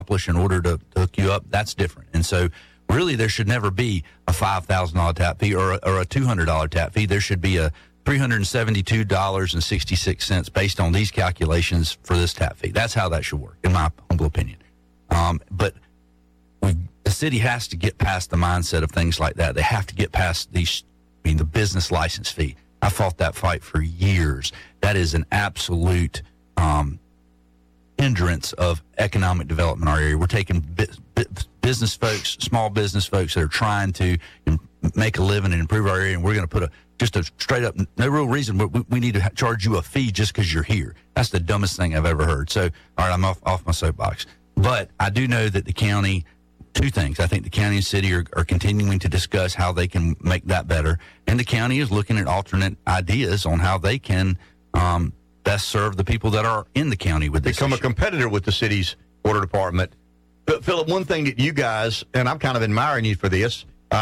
accomplish in order to hook you up, that's different. And so really there should never be a $5,000 tap fee or a $200 tap fee. There should be a $372.66 based on these calculations for this tap fee. That's how that should work, in my humble opinion. But the city has to get past the mindset of things like that. They have to get past the business license fee. I fought that fight for years. That is an absolute hindrance of economic development in our area. We're taking business folks, small business folks that are trying to make a living and improve our area, and we're going to put just a straight up, no real reason, but we need to charge you a fee just because you're here. That's the dumbest thing I've ever heard. So, all right, I'm off my soapbox. But I do know that the county, two things. I think the county and city are continuing to discuss how they can make that better. And the county is looking at alternate ideas on how they can best serve the people that are in the county with this Become issue. A competitor with the city's water department. But, Philip, one thing that you guys, and I'm kind of admiring you for this,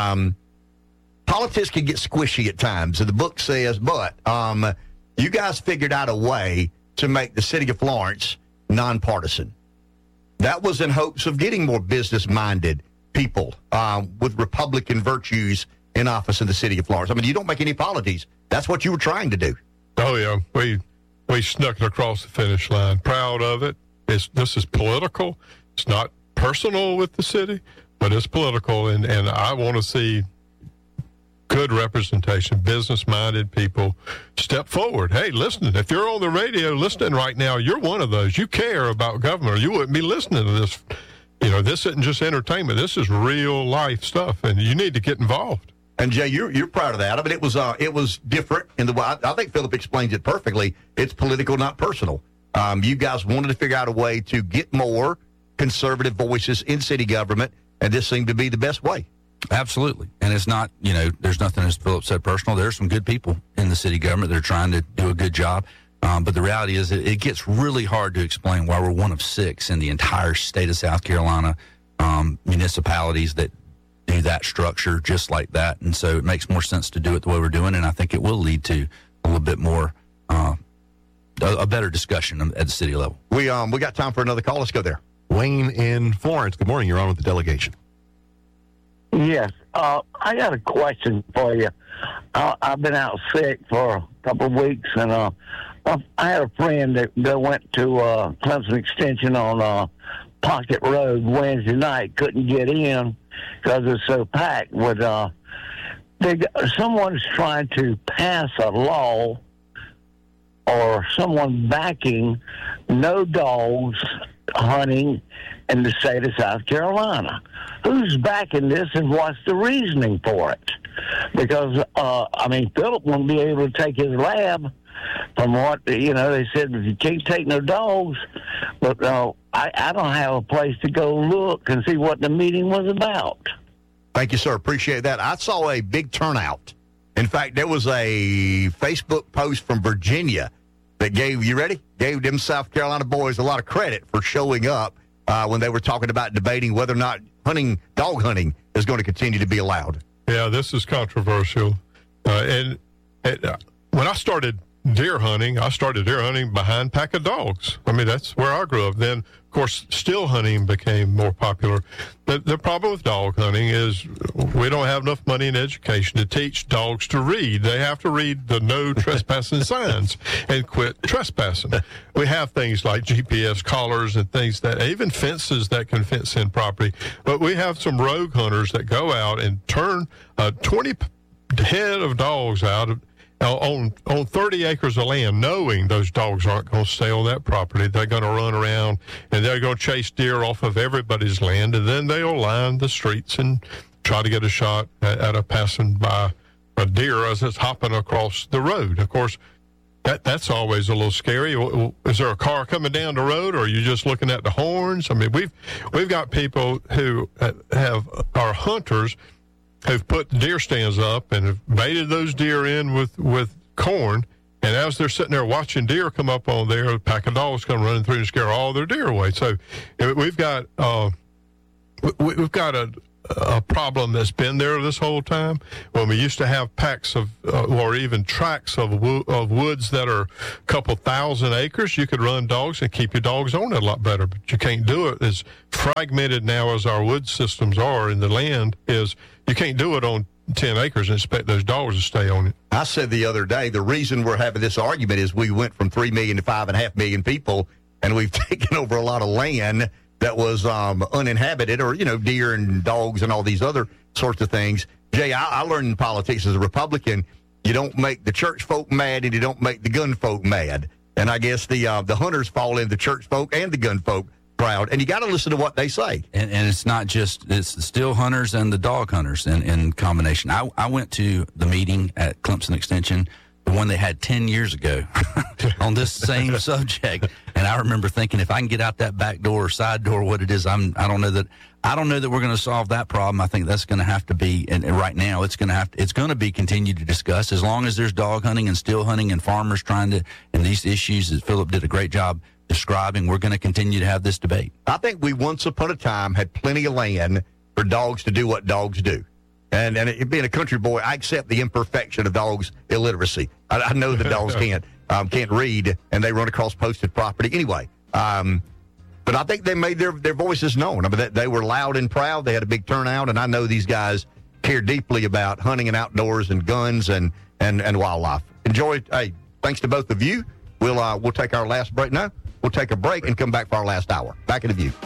politics can get squishy at times, and the book says, but you guys figured out a way to make the city of Florence nonpartisan. That was in hopes of getting more business-minded people with Republican virtues in office in the city of Florence. I mean, you don't make any apologies. That's what you were trying to do. Oh, yeah. We snuck it across the finish line. Proud of it. This is political. It's not personal with the city, but it's political, and I want to see good representation, business-minded people step forward. Hey, listen, if you're on the radio listening right now, you're one of those. You care about government, or you wouldn't be listening to this. You know, this isn't just entertainment. This is real-life stuff, and you need to get involved. And, Jay, you're proud of that. I mean, it was different in the way. I think Philip explains it perfectly. It's political, not personal. You guys wanted to figure out a way to get more conservative voices in city government, and this seemed to be the best way. Absolutely. And it's not, there's nothing, as Philip said, personal. There's some good people in the city government that are trying to do a good job. But the reality is that it gets really hard to explain why we're one of 6 in the entire state of South Carolina municipalities that do that structure just like that. And so it makes more sense to do it the way we're doing. And I think it will lead to a little bit more, a better discussion at the city level. We got time for another call. Let's go there. Wayne in Florence. Good morning. You're on with the delegation. Yes. I got a question for you. I've been out sick for a couple of weeks, and I had a friend that went to Clemson Extension on Pocket Road Wednesday night, couldn't get in because it's so packed. With someone's trying to pass a law, or someone backing no dogs hunting in the state of South Carolina. Who's backing this, and what's the reasoning for it? Because, Philip won't be able to take his lab from what, they said, you can't take no dogs, but I don't have a place to go look and see what the meeting was about. Thank you, sir. Appreciate that. I saw a big turnout. In fact, there was a Facebook post from Virginia that gave them South Carolina boys a lot of credit for showing up when they were talking about debating whether or not dog hunting is going to continue to be allowed. Yeah, this is controversial. And when I started deer hunting behind pack of dogs. I mean, that's where I grew up. Then, of course, still hunting became more popular. The problem with dog hunting is we don't have enough money in education to teach dogs to read. They have to read the no trespassing signs and quit trespassing. We have things like GPS collars and things even fences that can fence in property. But we have some rogue hunters that go out and turn 20 head of dogs out on 30 acres of land, knowing those dogs aren't going to stay on that property. They're going to run around, and they're going to chase deer off of everybody's land, and then they'll line the streets and try to get a shot at a passing by a deer as it's hopping across the road. Of course, that's always a little scary. Is there a car coming down the road, or are you just looking at the horns? I mean, we've got people who are hunters who've put deer stands up and have baited those deer in with corn, and as they're sitting there watching deer come up on there, a pack of dogs come running through and scare all their deer away. So we've got a a problem that's been there this whole time. When we used to have packs of, or even tracts of woods that are a couple thousand acres, you could run dogs and keep your dogs on it a lot better. But you can't do it as fragmented now as our wood systems are in the land. Is you can't do it on 10 acres and expect those dogs to stay on it. I said the other day, the reason we're having this argument is we went from 3 million to 5.5 million people, and we've taken over a lot of land that was uninhabited, or, deer and dogs and all these other sorts of things. Jay, I learned in politics as a Republican, you don't make the church folk mad and you don't make the gun folk mad. And I guess the hunters fall in the church folk and the gun folk crowd, and you got to listen to what they say. And it's not just, it's the still hunters and the dog hunters in combination. I went to the meeting at Clemson Extension, the one they had 10 years ago on this same subject. And I remember thinking, if I can get out that back door or side door, what it is, I don't know that we're going to solve that problem. I think that's going to have to be, and right now it's going to be continued to discuss as long as there's dog hunting and still hunting and farmers trying to, and these issues that Philip did a great job describing, we're going to continue to have this debate. I think we once upon a time had plenty of land for dogs to do what dogs do. And being a country boy, I accept the imperfection of dogs' illiteracy. I know the dogs can't read, and they run across posted property anyway. But I think they made their voices known. I mean, they were loud and proud. They had a big turnout, and I know these guys care deeply about hunting and outdoors and guns and wildlife. Enjoy. Hey, thanks to both of you. We'll take our last break now. We'll take a break and come back for our last hour. Back in the View.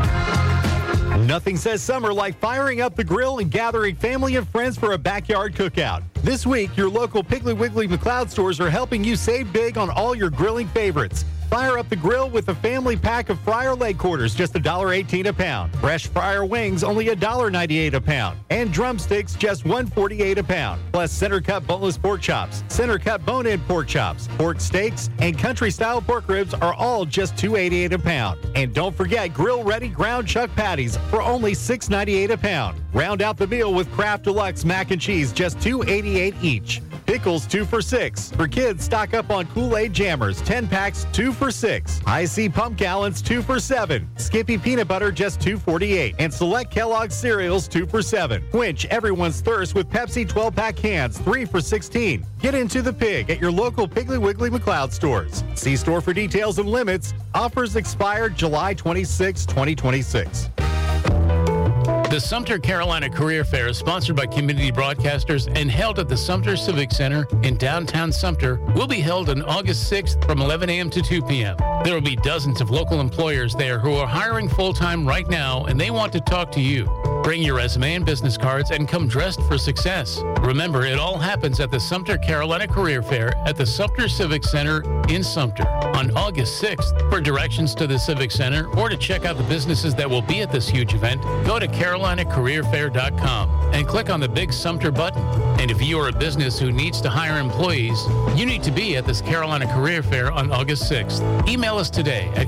Nothing says summer like firing up the grill and gathering family and friends for a backyard cookout. This week, your local Piggly Wiggly McLeod stores are helping you save big on all your grilling favorites. Fire up the grill with a family pack of fryer leg quarters, just $1.18 a pound. Fresh fryer wings, only $1.98 a pound. And drumsticks, just $1.48 a pound. Plus center-cut boneless pork chops, center-cut bone-in pork chops, pork steaks, and country-style pork ribs are all just $2.88 a pound. And don't forget grill-ready ground chuck patties for only $6.98 a pound. Round out the meal with Kraft Deluxe mac and cheese, just $2.88 each. Pickles, 2 for $6. For kids, stock up on Kool-Aid Jammers, 10 packs, 2 for $6. I.C. Pump Gallons, 2 for $7. Skippy Peanut Butter, just $2.48. And select Kellogg's cereals, 2 for $7. Quench everyone's thirst with Pepsi 12-pack cans, 3 for $16. Get into the pig at your local Piggly Wiggly McLeod stores. See store for details and limits. Offers expired July 26, 2026. The Sumter Carolina Career Fair is sponsored by community broadcasters and held at the Sumter Civic Center in downtown Sumter. Will be held on August 6th from 11 a.m. to 2 p.m. There will be dozens of local employers there who are hiring full-time right now, and they want to talk to you. Bring your resume and business cards and come dressed for success. Remember, it all happens at the Sumter Carolina Career Fair at the Sumter Civic Center in Sumter on August 6th. For directions to the Civic Center or to check out the businesses that will be at this huge event, go to CarolinaCareerFair.com and click on the big Sumter button. And if you are a business who needs to hire employees, you need to be at this Carolina Career Fair on August 6th. Email us today at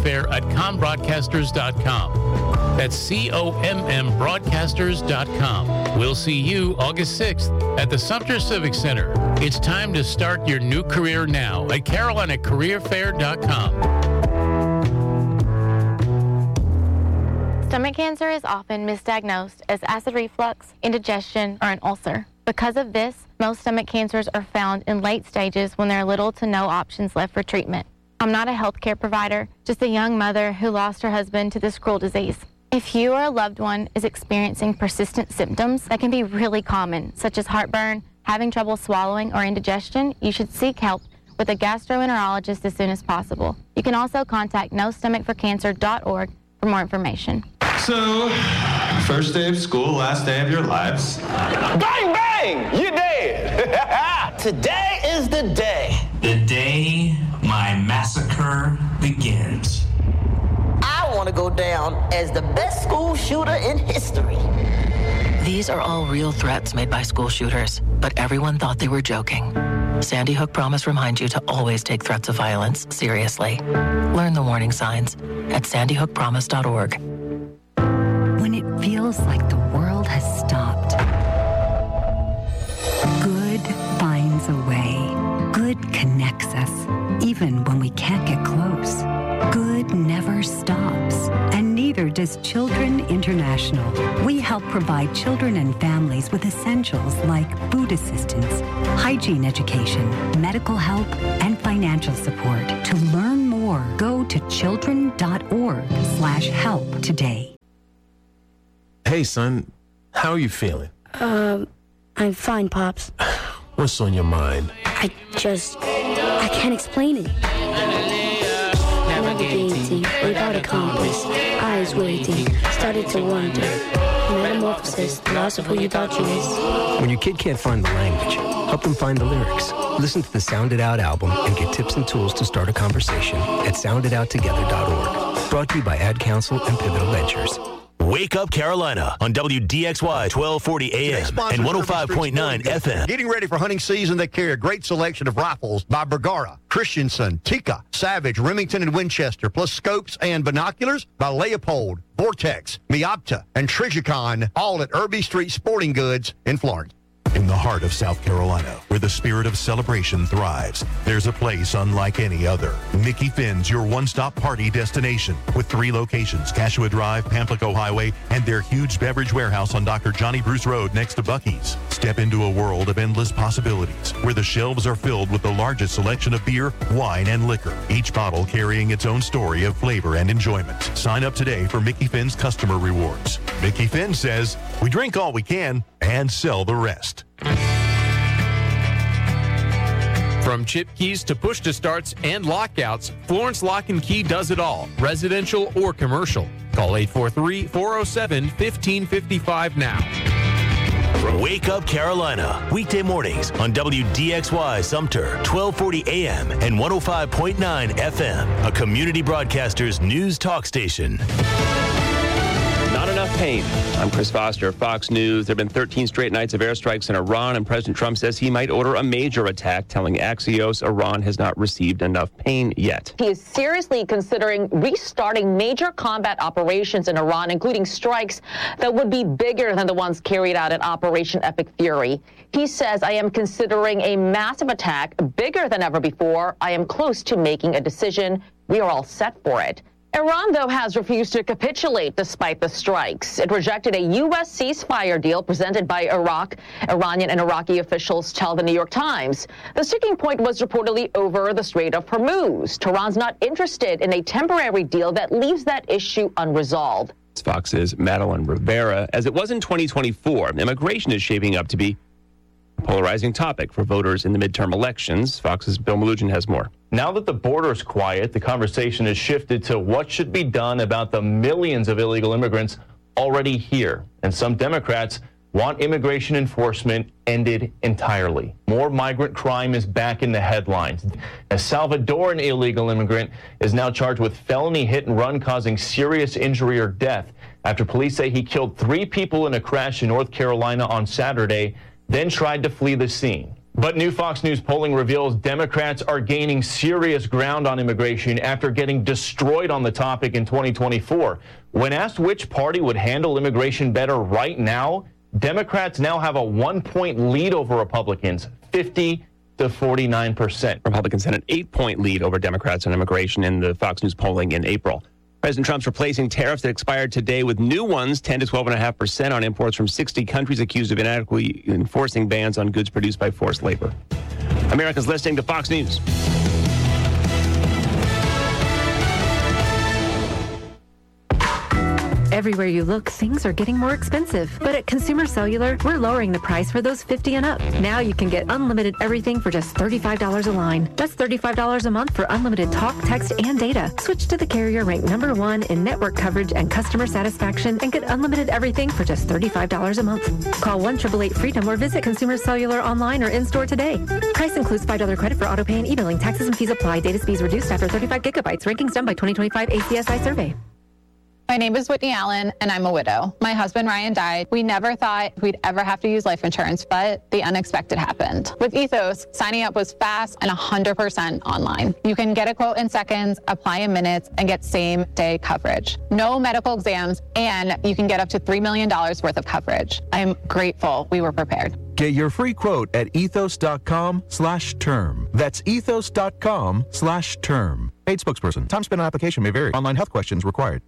careerfair@combroadcasters.com. That's COMM broadcasters.com. We'll see you August 6th at the Sumter Civic Center. It's time to start your new career now at CarolinaCareerFair.com. Stomach cancer is often misdiagnosed as acid reflux, indigestion, or an ulcer. Because of this, most stomach cancers are found in late stages when there are little to no options left for treatment. I'm not a healthcare provider, just a young mother who lost her husband to this cruel disease. If you or a loved one is experiencing persistent symptoms that can be really common, such as heartburn, having trouble swallowing, or indigestion, you should seek help with a gastroenterologist as soon as possible. You can also contact nostomachforcancer.org for more information. So, first day of school, last day of your lives. Bang, bang! You're dead! Today is the day. The day my massacre begins. I want to go down as the best school shooter in history. These are all real threats made by school shooters, but everyone thought they were joking. Sandy Hook Promise reminds you to always take threats of violence seriously. Learn the warning signs at sandyhookpromise.org. When it feels like the world has stopped, good finds a way. Good connects us, even when we can't get close. Good never stops, and neither neither does Children International. We help provide children and families with essentials like food assistance, hygiene education, medical help, and financial support. To learn more, go to children.org/help today. Hey, son, how are you feeling? I'm fine, Pops. What's on your mind? I can't explain it. Navigating without a compass, eyes waiting, started to wonder. Metamorphosis, the loss of who you thought you was. When your kid can't find the language, help them find the lyrics. Listen to the Sound It Out album and get tips and tools to start a conversation at sounditouttogether.org. Brought to you by Ad Council and Pivotal Ventures. Wake Up Carolina on WDXY 1240 AM and 105.9 FM. Getting ready for hunting season, they carry a great selection of rifles by Bergara, Christensen, Tikka, Savage, Remington, and Winchester, plus scopes and binoculars by Leopold, Vortex, Miopta, and Trijicon, all at Irby Street Sporting Goods in Florence. In the heart of South Carolina, where the spirit of celebration thrives, there's a place unlike any other. Mickey Finn's your one-stop party destination with 3 locations, Cashua Drive, Pamplico Highway, and their huge beverage warehouse on Dr. Johnny Bruce Road next to Buc-ee's. Step into a world of endless possibilities where the shelves are filled with the largest selection of beer, wine, and liquor, each bottle carrying its own story of flavor and enjoyment. Sign up today for Mickey Finn's customer rewards. Mickey Finn says, we drink all we can and sell the rest. From chip keys to push to starts and lockouts, Florence Lock & Key does it all, residential or commercial. Call 843-407-1555 now. Wake Up Carolina, weekday mornings on WDXY Sumter, 1240 AM and 105.9 FM, a community broadcaster's news talk station. Not enough pain. I'm Chris Foster, Fox News. There have been 13 straight nights of airstrikes in Iran, and President Trump says he might order a major attack, telling Axios Iran has not received enough pain yet. He is seriously considering restarting major combat operations in Iran, including strikes that would be bigger than the ones carried out in Operation Epic Fury. He says, I am considering a massive attack bigger than ever before. I am close to making a decision. We are all set for it. Iran, though, has refused to capitulate despite the strikes. It rejected a U.S. ceasefire deal presented by Iraq. Iranian and Iraqi officials tell the New York Times. The sticking point was reportedly over the Strait of Hormuz. Tehran's not interested in a temporary deal that leaves that issue unresolved. Fox's Madeline Rivera. As it was in 2024, immigration is shaping up to be a polarizing topic for voters in the midterm elections. Fox's Bill Malugin has more. Now that the border is quiet, the conversation has shifted to what should be done about the millions of illegal immigrants already here. And some Democrats want immigration enforcement ended entirely. More migrant crime is back in the headlines. A Salvadoran illegal immigrant is now charged with felony hit and run causing serious injury or death after police say he killed 3 people in a crash in North Carolina on Saturday, then tried to flee the scene. But new Fox News polling reveals Democrats are gaining serious ground on immigration after getting destroyed on the topic in 2024. When asked which party would handle immigration better right now, Democrats now have a 1-point lead over Republicans, 50 to 49%. Republicans had an 8-point lead over Democrats on immigration in the Fox News polling in April. President Trump's replacing tariffs that expired today with new ones, 10 to 12.5% on imports from 60 countries accused of inadequately enforcing bans on goods produced by forced labor. America's listening to Fox News. Everywhere you look, things are getting more expensive. But at Consumer Cellular, we're lowering the price for those 50 and up. Now you can get unlimited everything for just $35 a line. That's $35 a month for unlimited talk, text, and data. Switch to the carrier ranked #1 in network coverage and customer satisfaction and get unlimited everything for just $35 a month. Call 1-888-FREEDOM or visit Consumer Cellular online or in-store today. Price includes $5 credit for autopay and e-billing. Taxes and fees apply. Data speeds reduced after 35 gigabytes. Rankings done by 2025 ACSI survey. My name is Whitney Allen, and I'm a widow. My husband, Ryan, died. We never thought we'd ever have to use life insurance, but the unexpected happened. With Ethos, signing up was fast and 100% online. You can get a quote in seconds, apply in minutes, and get same-day coverage. No medical exams, and you can get up to $3 million worth of coverage. I'm grateful we were prepared. Get your free quote at ethos.com/term. That's ethos.com/term. Paid spokesperson. Time spent on application may vary. Online health questions required.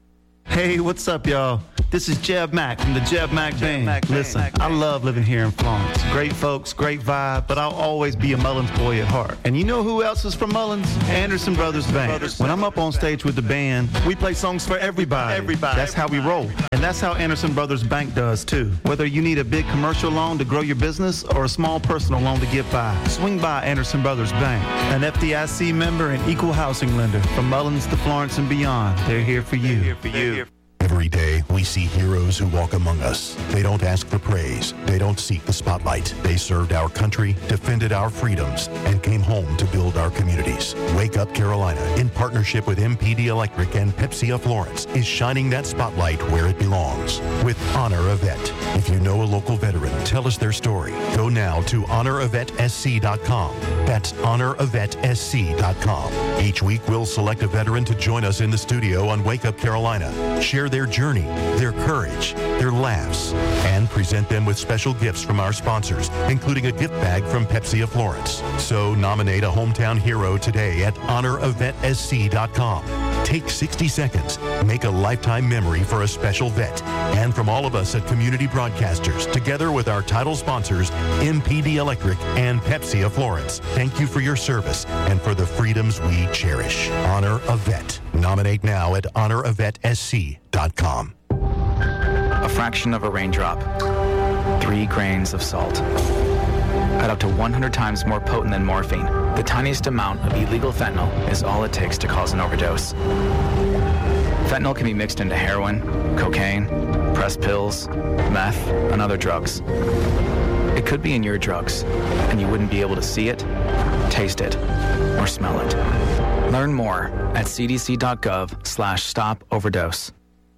Hey, what's up, y'all? This is Jeb Mack from the Jeb Mack Band. Listen, I love living here in Florence. Great folks, great vibe, but I'll always be a Mullins boy at heart. And you know who else is from Mullins? Anderson Brothers Bank. When I'm up on stage with the band, we play songs for everybody. That's how we roll. And that's how Anderson Brothers Bank does, too. Whether you need a big commercial loan to grow your business or a small personal loan to get by, swing by Anderson Brothers Bank. An FDIC member and equal housing lender. From Mullins to Florence and beyond, they're here for you. Every day, we see heroes who walk among us. They don't ask for praise. They don't seek the spotlight. They served our country, defended our freedoms, and came home to build our communities. Wake Up Carolina, in partnership with MPD Electric and Pepsi of Florence, is shining that spotlight where it belongs with Honor a Vet. If you know a local veteran, tell us their story. Go now to honoravetsc.com. That's honoravetsc.com. Each week, we'll select a veteran to join us in the studio on Wake Up Carolina. Share their journey, their courage, their laughs, and present them with special gifts from our sponsors, including a gift bag from Pepsi of Florence. So nominate a hometown hero today at honoravetsc.com. Take 60 seconds. Make a lifetime memory for a special vet. And from all of us at Community Broadcasters, together with our title sponsors, MPD Electric and Pepsi of Florence, thank you for your service and for the freedoms we cherish. Honor a Vet. Nominate now at honoravetsc.com. A fraction of a raindrop. 3 grains of salt. At up to 100 times more potent than morphine, the tiniest amount of illegal fentanyl is all it takes to cause an overdose. Fentanyl can be mixed into heroin, cocaine, pressed pills, meth, and other drugs. It could be in your drugs, and you wouldn't be able to see it, taste it, or smell it. Learn more at cdc.gov/stop-overdose.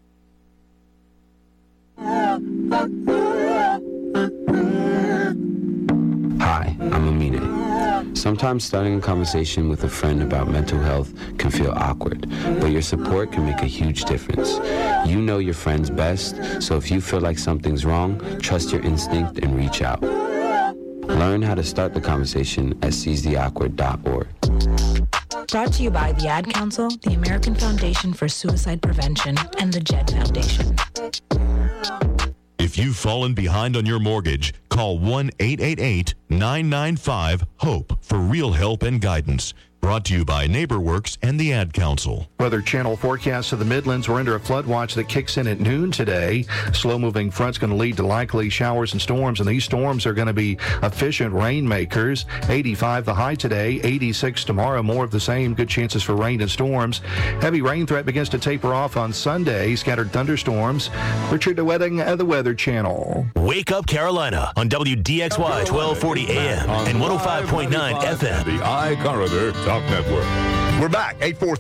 Hi, I'm Amine. Sometimes starting a conversation with a friend about mental health can feel awkward, but your support can make a huge difference. You know your friends best, so if you feel like something's wrong, trust your instinct and reach out. Learn how to start the conversation at seizetheawkward.org. Brought to you by the Ad Council, the American Foundation for Suicide Prevention, and the JED Foundation. If you've fallen behind on your mortgage, call 1-888-995-HOPE for real help and guidance. Brought to you by NeighborWorks and the Ad Council. Weather Channel forecast of the Midlands. We're under a flood watch that kicks in at noon today. Slow-moving front's going to lead to likely showers and storms, and these storms are going to be efficient rainmakers. 85 the high today, 86 tomorrow. More of the same. Good chances for rain and storms. Heavy rain threat begins to taper off on Sunday. Scattered thunderstorms. Richard DeWetting of the Weather Channel. Wake Up Carolina on WDXY 1240 AM and 105.9 FM. The iCarrier Talk Network. We're back.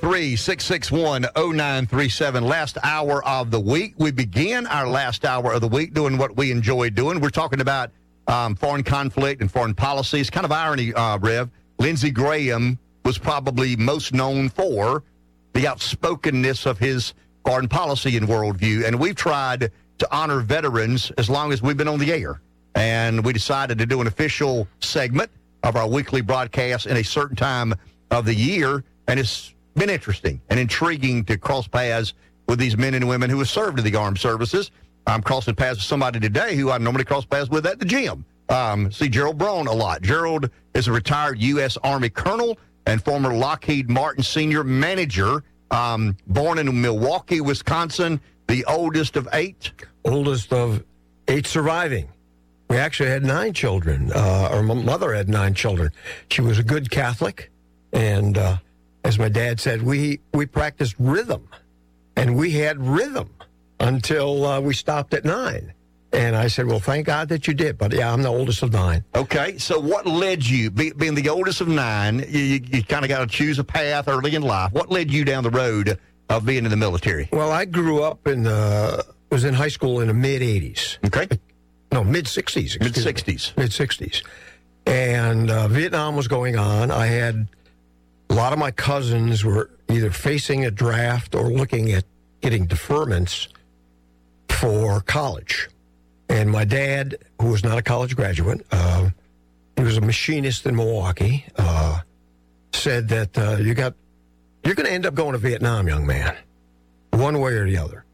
843-661-0937. Last hour of the week. We begin our last hour of the week doing what we enjoy doing. We're talking about foreign conflict and foreign policies. Kind of irony, Rev. Lindsey Graham was probably most known for the outspokenness of his foreign policy and worldview. And we've tried to honor veterans as long as we've been on the air. And we decided to do an official segment of our weekly broadcast in a certain time of the year, and it's been interesting and intriguing to cross paths with these men and women who have served in the armed services. I'm crossing paths with somebody today who I normally cross paths with at the gym. See Gerald Braun a lot. Gerald is a retired U.S. Army colonel and former Lockheed Martin senior manager, born in Milwaukee, Wisconsin, the oldest of 8. Oldest of 8 surviving. We actually had 9 children. Our mother had 9 children. She was a good Catholic. And as my dad said, we practiced rhythm, and we had rhythm until we stopped at 9. And I said, well, thank God that you did. But, yeah, I'm the oldest of 9. Okay, so what led you, being the oldest of 9, you kind of got to choose a path early in life. What led you down the road of being in the military? Well, I grew up was in high school in the mid-'80s. Okay. No, mid-'60s. Mid-'60s. Mid-'60s. And Vietnam was going on. I had a lot of my cousins were either facing a draft or looking at getting deferments for college. And my dad, who was not a college graduate, he was a machinist in Milwaukee, said that you're going to end up going to Vietnam, young man, one way or the other.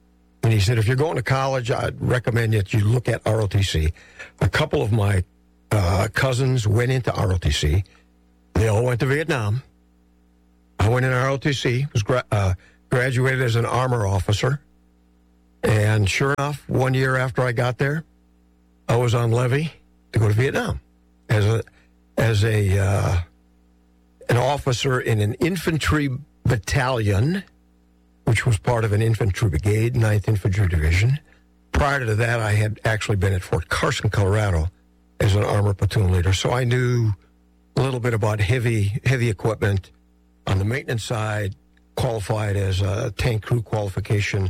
And he said, if you're going to college, I'd recommend that you look at ROTC. A couple of my cousins went into ROTC. They all went to Vietnam. I went in ROTC, was graduated as an armor officer. And sure enough, 1 year after I got there, I was on levy to go to Vietnam as an officer in an infantry battalion, which was part of an infantry brigade, 9th Infantry Division. Prior to that, I had actually been at Fort Carson, Colorado, as an armor platoon leader. So I knew a little bit about heavy equipment. On the maintenance side, qualified as a tank crew qualification.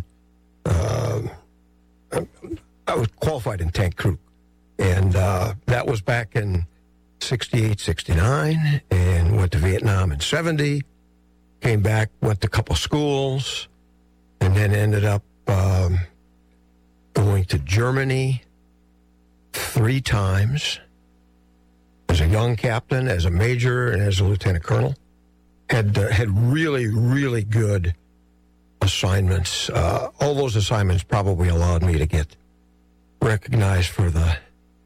I was qualified in tank crew. And that was back in 68, 69, and went to Vietnam in 70. Came back, went to a couple schools, and then ended up going to Germany 3 times as a young captain, as a major, and as a lieutenant colonel. Had really, really good assignments. All those assignments probably allowed me to get recognized for the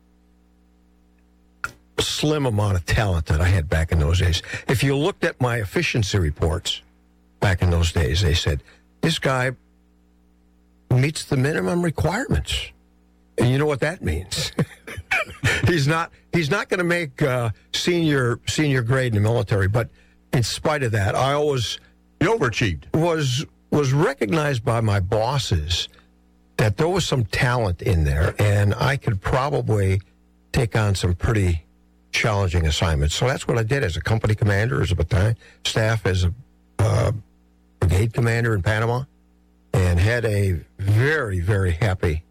slim amount of talent that I had back in those days. If you looked at my efficiency reports back in those days, they said, this guy meets the minimum requirements. And you know what that means. He's not going to make senior grade in the military, but in spite of that, I always overachieved. Was recognized by my bosses that there was some talent in there, and I could probably take on some pretty challenging assignments. So that's what I did as a company commander, as a battalion staff, as a brigade commander in Panama, and had a very, very happy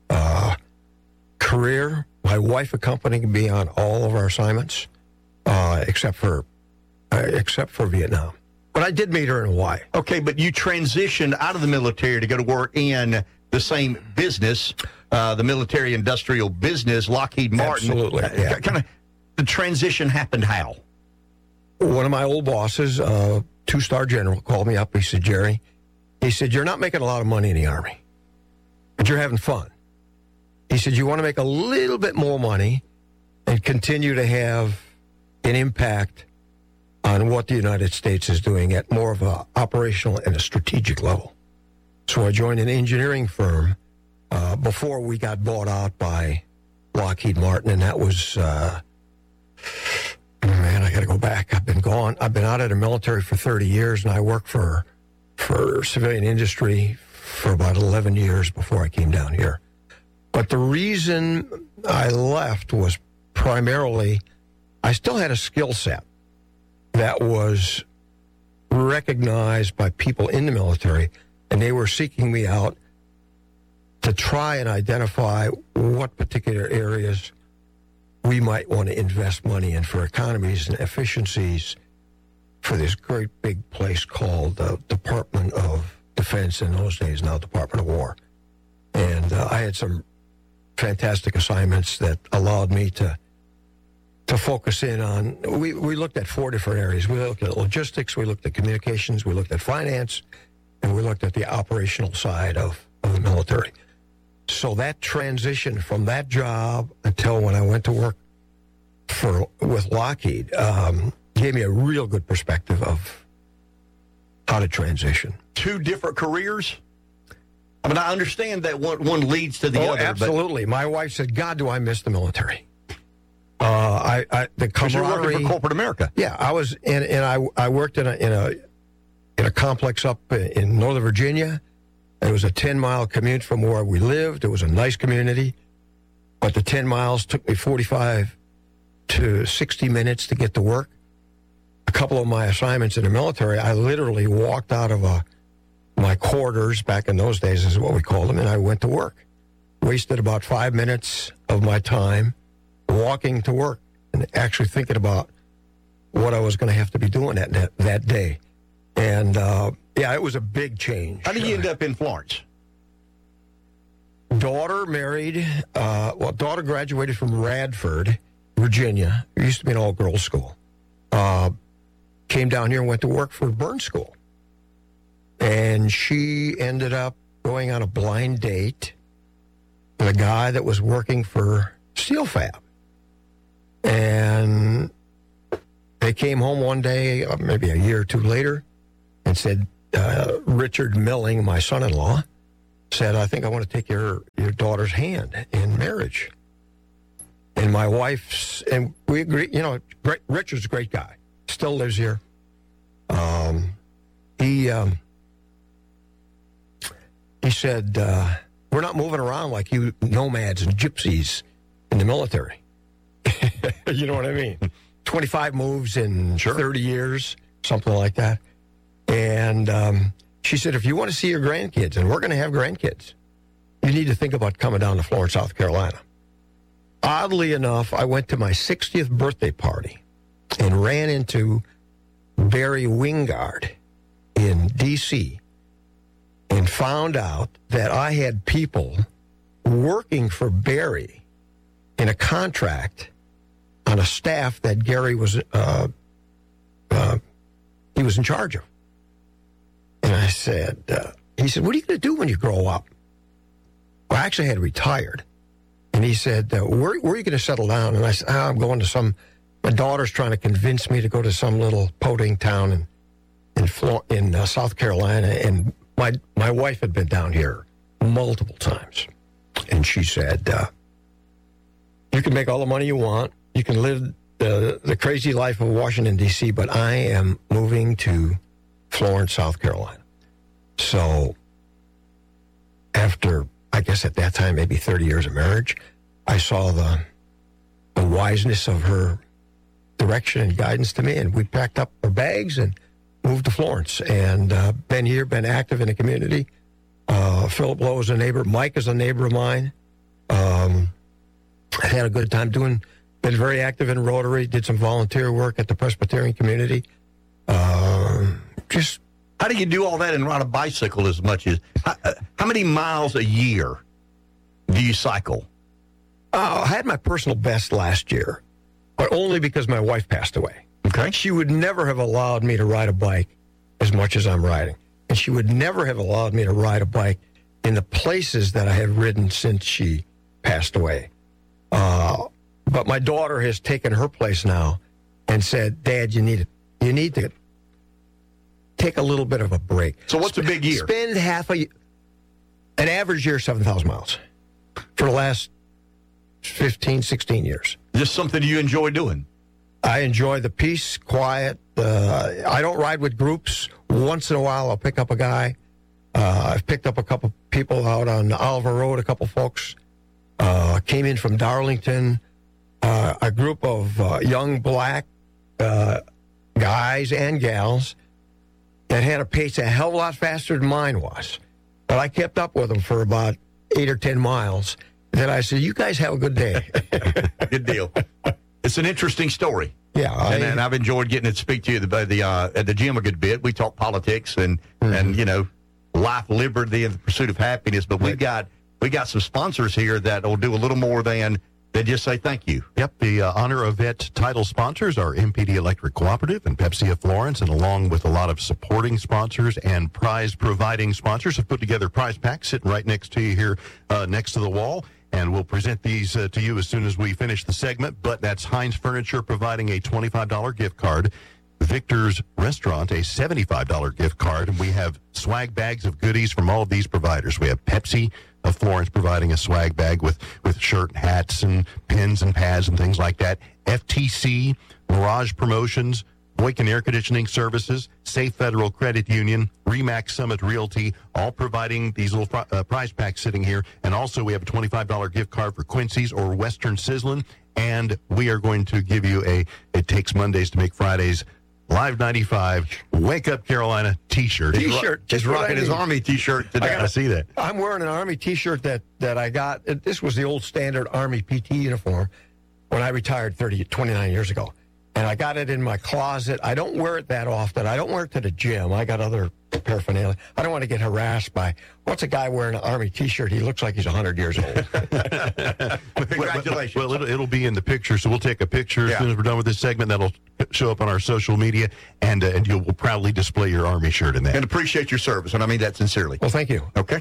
career. My wife accompanied me on all of our assignments, except for Vietnam. But I did meet her in Hawaii. Okay, but you transitioned out of the military to go to work in the same business, the military-industrial business, Lockheed Martin. Absolutely, yeah. Kind of the transition happened how? One of my old bosses, 2-star general, called me up. He said, Jerry, he said, you're not making a lot of money in the Army, but you're having fun. He said, you want to make a little bit more money and continue to have an impact on what the United States is doing at more of a operational and a strategic level. So I joined an engineering firm before we got bought out by Lockheed Martin, and that was, I got to go back. I've been out of the military for 30 years, and I worked for civilian industry for about 11 years before I came down here. But the reason I left was primarily I still had a skill set that was recognized by people in the military, and they were seeking me out to try and identify what particular areas we might want to invest money in for economies and efficiencies for this great big place called the Department of Defense, in those days, now Department of War. And I had some fantastic assignments that allowed me to focus in on, we looked at 4 different areas. We looked at logistics, we looked at communications, we looked at finance, and we looked at the operational side of the military. So that transition from that job until when I went to work with Lockheed gave me a real good perspective of how to transition. 2 different careers? I mean, I understand that one leads to the other. Absolutely. My wife said, God, do I miss the military. The camaraderie. You're working for corporate America. Yeah, I was, and I worked in a complex up in Northern Virginia. It was a 10-mile commute from where we lived. It was a nice community, but the 10 miles took me 45 to 60 minutes to get to work. A couple of my assignments in the military, I literally walked out of my quarters, back in those days is what we called them, and I went to work. Wasted about 5 minutes of my time walking to work and actually thinking about what I was going to have to be doing that day. And, it was a big change. How did you end up in Florence? Daughter married, daughter graduated from Radford, Virginia. It used to be an all-girls school. Came down here and went to work for Burns School. And she ended up going on a blind date with a guy that was working for Steel Fab. And they came home one day, maybe a year or two later, and said, Richard Milling, my son-in-law, said, I think I want to take your daughter's hand in marriage. And my wife's, and we agreed, Richard's a great guy, still lives here. He said, we're not moving around like you nomads and gypsies in the military. You know what I mean? 25 moves in 30 years, something like that. And she said, if you want to see your grandkids, and we're going to have grandkids, you need to think about coming down to Florence, South Carolina. Oddly enough, I went to my 60th birthday party and ran into Barry Wingard in D.C. and found out that I had people working for Barry in a contract on a staff that Gary was he was in charge of. And I said, he said, what are you going to do when you grow up? Well, I actually had retired. And he said, where are you going to settle down? And I said, I'm going to my daughter's trying to convince me to go to some little podunk town in South Carolina. And my wife had been down here multiple times. And she said, you can make all the money you want. You can live the crazy life of Washington, D.C., but I am moving to Florence, South Carolina. So after, I guess at that time, maybe 30 years of marriage, I saw the wiseness of her direction and guidance to me, and we packed up our bags and moved to Florence, and been here, been active in the community. Philip Lowe is a neighbor. Mike is a neighbor of mine. I had a good time been very active in Rotary, did some volunteer work at the Presbyterian community. How do you do all that and ride a bicycle as much as, how many miles a year do you cycle? I had my personal best last year, but only because my wife passed away. Okay. She would never have allowed me to ride a bike as much as I'm riding. And she would never have allowed me to ride a bike in the places that I have ridden since she passed away. But my daughter has taken her place now and said, Dad, you need to take a little bit of a break. So what's a big year? Spend an average year, 7,000 miles for the last 15, 16 years. Just something you enjoy doing? I enjoy the peace, quiet. I don't ride with groups. Once in a while, I'll pick up a guy. I've picked up a couple people out on Oliver Road, a couple folks. Came in from Darlington. A group of young black guys and gals that had a pace a hell of a lot faster than mine was. But I kept up with them for about 8 or 10 miles. Then I said, you guys have a good day. Good deal. It's an interesting story. Yeah. And I've enjoyed getting to speak to you at the gym a good bit. We talk politics and life, liberty, and the pursuit of happiness. But we got some sponsors here that will do a little more than just say thank you. Yep, the Honor of Vet title sponsors are MPD Electric Cooperative and Pepsi of Florence, and along with a lot of supporting sponsors and prize-providing sponsors, have put together prize packs sitting right next to you here, next to the wall. And we'll present these to you as soon as we finish the segment. But that's Heinz Furniture providing a $25 gift card. Victor's Restaurant, a $75 gift card. And we have swag bags of goodies from all of these providers. We have Pepsi of Florence providing a swag bag with shirt, hats, and pins and pads and things like that. FTC, Mirage Promotions, Boykin Air Conditioning Services, Safe Federal Credit Union, Remax Summit Realty, all providing these little prize packs sitting here. And also we have a $25 gift card for Quincy's or Western Sizzlin'. And we are going to give you It Takes Mondays to Make Fridays Live 95 Wake Up Carolina T-shirt. Just rocking his Army T-shirt today. I see that. I'm wearing an Army T-shirt that I got. This was the old standard Army PT uniform when I retired 29 years ago. And I got it in my closet. I don't wear it that often. I don't wear it to the gym. I got other paraphernalia. I don't want to get harassed by, what's a guy wearing an Army T-shirt? He looks like he's 100 years old. Congratulations. Well, it'll be in the picture, so we'll take a picture as soon as we're done with this segment. That'll show up on our social media, and you'll proudly display your Army shirt in that. And appreciate your service, and I mean that sincerely. Well, thank you. Okay.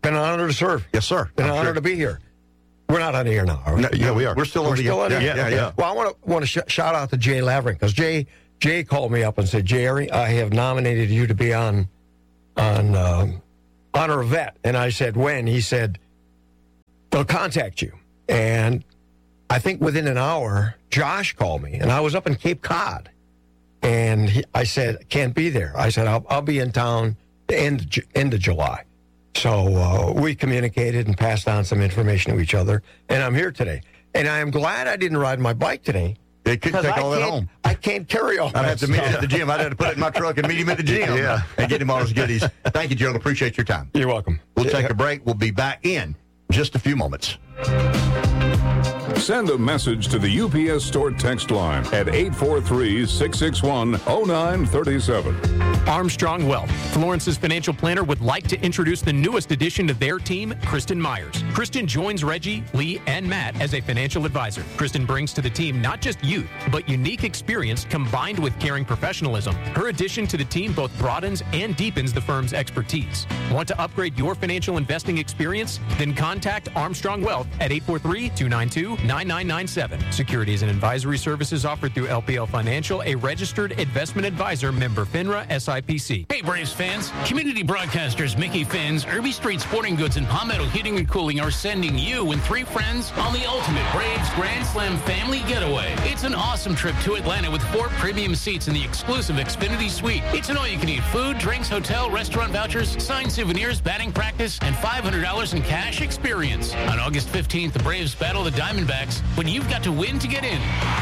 Been an honor to serve. Yes, sir. Been an honor to be here. We're not on the air now, are we? No, yeah, we are. We're still on the air. Yeah. Well, I want to shout out to Jay Lavering, because Jay called me up and said, Jerry, I have nominated you to be on Honor a Vet. And I said, when? He said, they'll contact you. And I think within an hour, Josh called me, and I was up in Cape Cod. And I said, can't be there. I said, I'll be in town the end of July. So we communicated and passed on some information to each other, and I'm here today. And I am glad I didn't ride my bike today. They couldn't take all that home. I can't carry all that I'd have to meet him at the gym. I'd have to put it in my truck and meet him at the gym and get him all his goodies. Thank you, Gerald. Appreciate your time. You're welcome. We'll take a break. We'll be back in just a few moments. Send a message to the UPS Store text line at 843-661-0937. Armstrong Wealth, Florence's financial planner, would like to introduce the newest addition to their team, Kristen Myers. Kristen joins Reggie, Lee, and Matt as a financial advisor. Kristen brings to the team not just youth, but unique experience combined with caring professionalism. Her addition to the team both broadens and deepens the firm's expertise. Want to upgrade your financial investing experience? Then contact Armstrong Wealth at 843-292-9997. Securities and advisory services offered through LPL Financial, a registered investment advisor, member FINRA SIPC. Hey Braves fans, community broadcasters Mickey Finn's, Irby Street Sporting Goods, and Palmetto Heating and Cooling are sending you and 3 friends on the ultimate Braves Grand Slam family getaway. It's an awesome trip to Atlanta with 4 premium seats in the exclusive Xfinity Suite. It's an all-you-can-eat food, drinks, hotel, restaurant vouchers, signed souvenirs, batting practice, and $500 in cash experience. On August 15th, the Braves battle the Diamondbacks, but you've got to win to get in.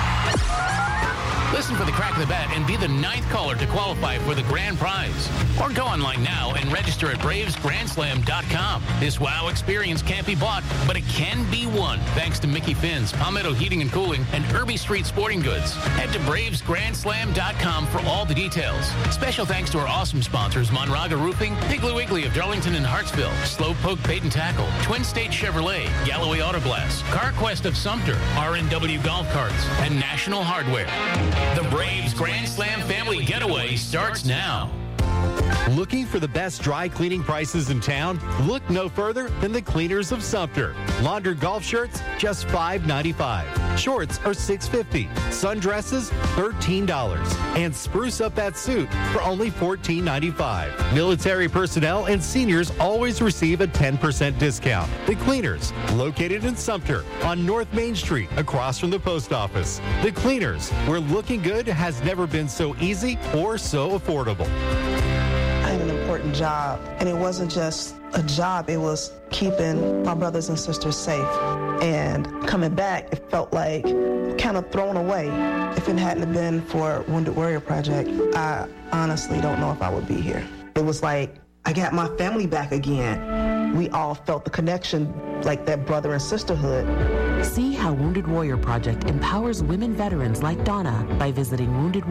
Listen for the crack of the bat and be the 9th caller to qualify for the grand prize. Or go online now and register at BravesGrandSlam.com. This wow experience can't be bought, but it can be won. Thanks to Mickey Finn's, Palmetto Heating and Cooling, and Irby Street Sporting Goods. Head to BravesGrandSlam.com for all the details. Special thanks to our awesome sponsors, Monraga Roofing, Piggly Wiggly of Darlington and Hartsville, Slowpoke Bait and Tackle, Twin State Chevrolet, Galloway Autoglass, CarQuest of Sumter, RNW Golf Carts, and National Hardware. The Braves Grand Slam family getaway starts now. Looking for the best dry cleaning prices in town? Look no further than the Cleaners of Sumter. Laundered golf shirts, just $5.95. Shorts are $6.50. Sundresses, $13. And spruce up that suit for only $14.95. Military personnel and seniors always receive a 10% discount. The Cleaners, located in Sumter on North Main Street, across from the post office. The Cleaners, where looking good has never been so easy or so affordable. I had an important job, and it wasn't just a job, it was keeping my brothers and sisters safe. And coming back, it felt like kind of thrown away. If it hadn't been for Wounded Warrior Project, I honestly don't know if I would be here. It was like, I got my family back again. We all felt the connection, like that brother and sisterhood. See how Wounded Warrior Project empowers women veterans like Donna by visiting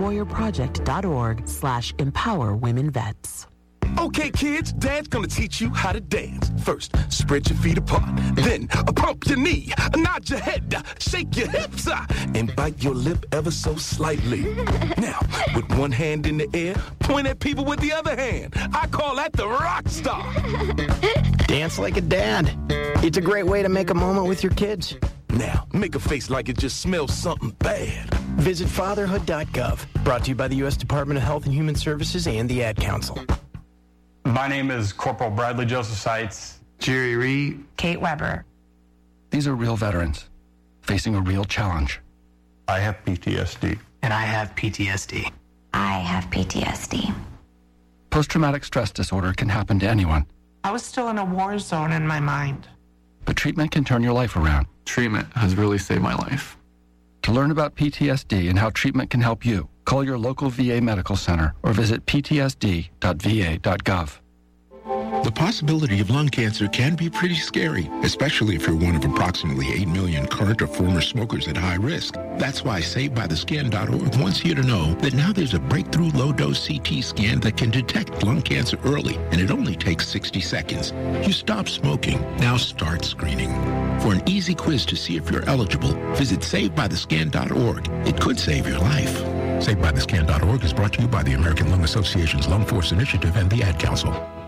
woundedwarriorproject.org/empowerwomenvets. Okay, kids, Dad's gonna teach you how to dance. First, spread your feet apart. Then, pump your knee, nod your head, shake your hips, and bite your lip ever so slightly. Now, with one hand in the air, point at people with the other hand. I call that the rock star. Dance like a dad. It's a great way to make a moment with your kids. Now, make a face like it just smells something bad. Visit fatherhood.gov. Brought to you by the U.S. Department of Health and Human Services and the Ad Council. My name is Corporal Bradley Joseph Seitz. Jerry Reed. Kate Weber. These are real veterans facing a real challenge. I have PTSD. And I have PTSD. I have PTSD. Post-traumatic stress disorder can happen to anyone. I was still in a war zone in my mind. But treatment can turn your life around. Treatment has really saved my life. To learn about PTSD and how treatment can help you, call your local VA medical center or visit ptsd.va.gov. The possibility of lung cancer can be pretty scary, especially if you're one of approximately 8 million current or former smokers at high risk. That's why SaveByTheScan.org wants you to know that now there's a breakthrough low-dose CT scan that can detect lung cancer early, and it only takes 60 seconds. You stop smoking, now start screening. For an easy quiz to see if you're eligible, visit SaveByTheScan.org. It could save your life. SaveByTheScan.org is brought to you by the American Lung Association's Lung Force Initiative and the Ad Council.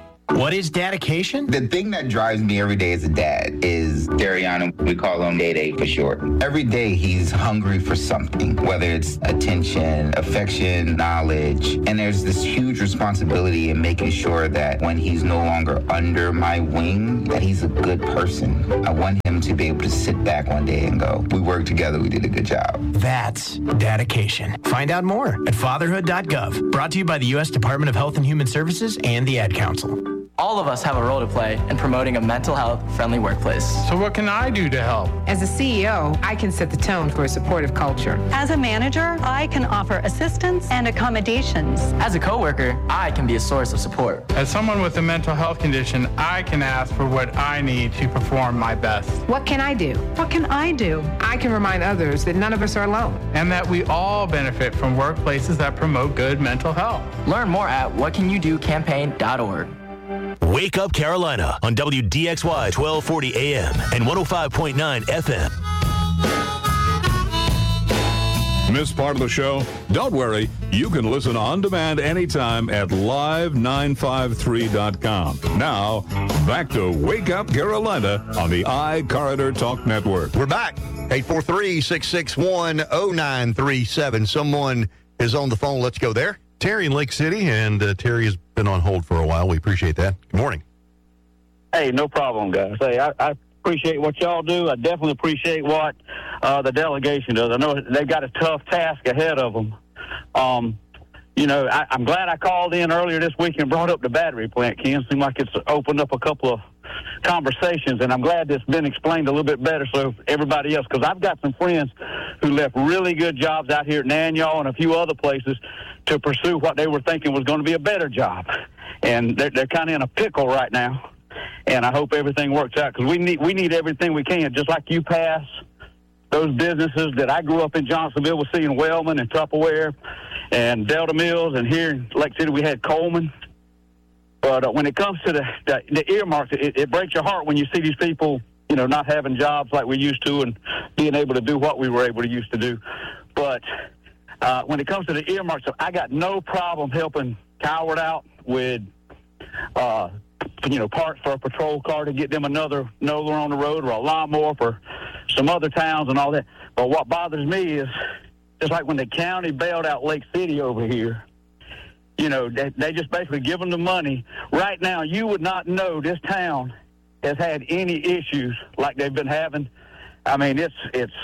What is dedication? The thing that drives me every day as a dad is Dariana. We call him Day for short. Every day he's hungry for something, whether it's attention, affection, knowledge. And there's this huge responsibility in making sure that when he's no longer under my wing, that he's a good person. I want him to be able to sit back one day and go, we worked together, we did a good job. That's dedication. Find out more at fatherhood.gov. Brought to you by the U.S. Department of Health and Human Services and the Ad Council. All of us have a role to play in promoting a mental health-friendly workplace. So what can I do to help? As a CEO, I can set the tone for a supportive culture. As a manager, I can offer assistance and accommodations. As a coworker, I can be a source of support. As someone with a mental health condition, I can ask for what I need to perform my best. What can I do? What can I do? I can remind others that none of us are alone. And that we all benefit from workplaces that promote good mental health. Learn more at whatcanyoudocampaign.org. Wake Up Carolina on WDXY 1240 AM and 105.9 FM. Missed part of the show? Don't worry. You can listen on demand anytime at live953.com. Now, back to Wake Up Carolina on the iCorridor Talk Network. We're back. 843-661-0937. Someone is on the phone. Let's go there. Terry in Lake City, and Terry has been on hold for a while. We appreciate that. Good morning. Hey, no problem, guys. Hey, I appreciate what y'all do. I definitely appreciate what the delegation does. I know they've got a tough task ahead of them. You know, I'm glad I called in earlier this week and brought up the battery plant, Ken. Seemed like it's opened up a couple of conversations, and I'm glad it's been explained a little bit better so everybody else, because I've got some friends who left really good jobs out here at Nanyang and a few other places to pursue what they were thinking was going to be a better job. And they're kind of in a pickle right now. And I hope everything works out, because we need everything we can, just like you pass those businesses that I grew up in Johnsonville with, seeing Wellman and Tupperware and Delta Mills, and here in Lake City we had Coleman. But when it comes to the earmarks, it breaks your heart when you see these people, you know, not having jobs like we used to and being able to do what we were able to used to do. But when it comes to the earmarks, I got no problem helping Coward out with, parts for a patrol car to get them another Nola on the road, or a lawnmower for some other towns and all that. But what bothers me is, just like when the county bailed out Lake City over here, you know, they just basically give them the money. Right now, you would not know this town has had any issues like they've been having. I mean, it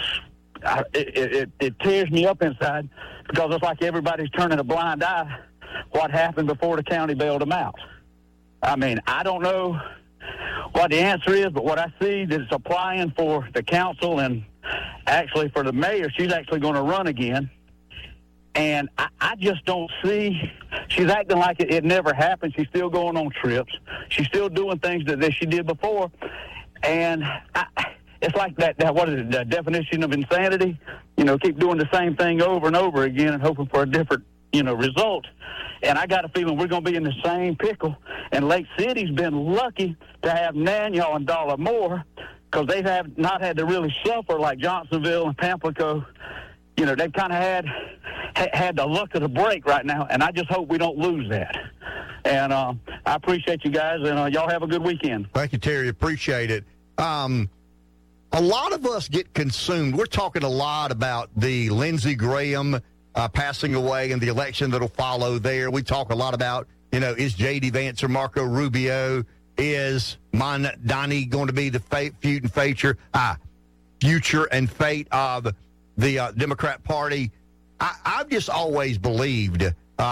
tears me up inside, because it's like everybody's turning a blind eye what happened before the county bailed them out. I mean, I don't know what the answer is, but what I see that it's applying for the council and actually for the mayor. She's actually going to run again. And I just don't see, she's acting like it never happened. She's still going on trips. She's still doing things that she did before. And it's like that, what is it, the definition of insanity? You know, keep doing the same thing over and over again and hoping for a different, result. And I got a feeling we're going to be in the same pickle. And Lake City's been lucky to have Nanyang and Dollar More, because they have not had to really suffer like Johnsonville and Pamplico. You know, they've kind of had the luck of the break right now, and I just hope we don't lose that. And I appreciate you guys, and y'all have a good weekend. Thank you, Terry. Appreciate it. A lot of us get consumed. We're talking a lot about the Lindsey Graham passing away and the election that'll follow there. We talk a lot about, is J.D. Vance or Marco Rubio? Is Mondani going to be the future and fate of the Democrat Party? I've just always believed